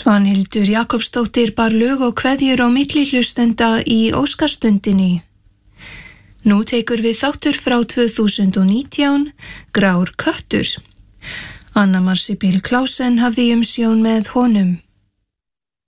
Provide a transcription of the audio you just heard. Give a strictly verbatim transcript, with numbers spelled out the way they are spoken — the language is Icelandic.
Svanhildur Jakobsdóttir bar lög og kveðjur á milli hlustenda í Óskarstundinni. Nú tekur við þáttur frá tvö þúsund og nítján, Grár köttur. Anna Marsibil Klausen hafði umsjón með honum.